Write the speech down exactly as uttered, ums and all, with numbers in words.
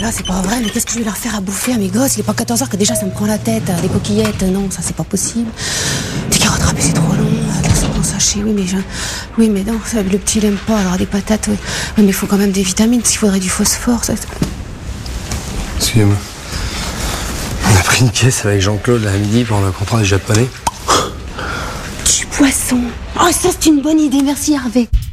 là, c'est pas vrai, mais qu'est-ce que je vais leur faire à bouffer à mes gosses? Il est pas quatorze heures que déjà ça me prend la tête. Des coquillettes, non, ça c'est pas possible. Des carottes râpées, c'est trop long. Des saumons sachets, oui, mais je... oui, mais non, ça, le petit il aime pas. Alors des patates, oui, oui mais il faut quand même des vitamines, parce qu'il faudrait du phosphore. Ça... Excusez-moi. On a pris une caisse avec Jean-Claude là à midi pour le contrat des Japonais. Du poisson. Oh, ça c'est une bonne idée, merci Hervé.